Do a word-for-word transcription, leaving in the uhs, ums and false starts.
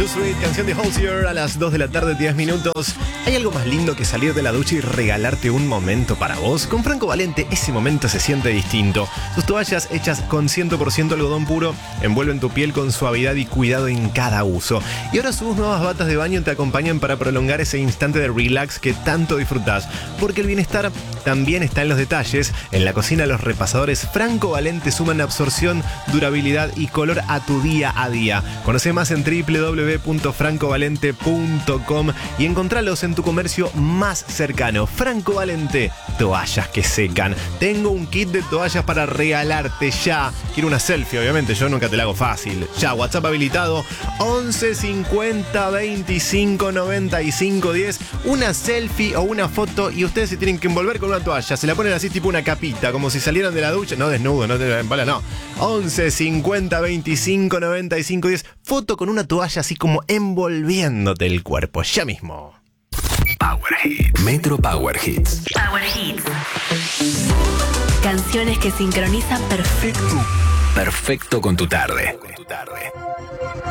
Too Sweet, canción de Hozier a las dos de la tarde, diez minutos. ¿Hay algo más lindo que salir de la ducha y regalarte un momento para vos? Con Franco Valente ese momento se siente distinto. Sus toallas hechas con cien por ciento algodón puro envuelven tu piel con suavidad y cuidado en cada uso. Y ahora sus nuevas batas de baño te acompañan para prolongar ese instante de relax que tanto disfrutás. Porque el bienestar también está en los detalles. En la cocina los repasadores Franco Valente suman absorción, durabilidad y color a tu día a día. Conoce más en doble u doble u doble u punto franco valente punto com y encontralos en tu comercio más cercano. Franco Valente, toallas que secan. Tengo un kit de toallas para regalarte ya. Quiero una selfie, obviamente, yo nunca te la hago fácil. Ya, WhatsApp habilitado once cincuenta veinticinco noventa y cinco diez. Una selfie o una foto y ustedes se tienen que envolver con una toalla. Se la ponen así tipo una capita, como si salieran de la ducha. No desnudo, no te bola, no. once cincuenta veinticinco noventa y cinco diez. Foto con una toalla así como envolviéndote el cuerpo. Ya mismo. Power Hits. Metro Power Hits. Power Hits. Canciones que sincronizan perfecto. Perfecto con tu tarde. Con tu tarde.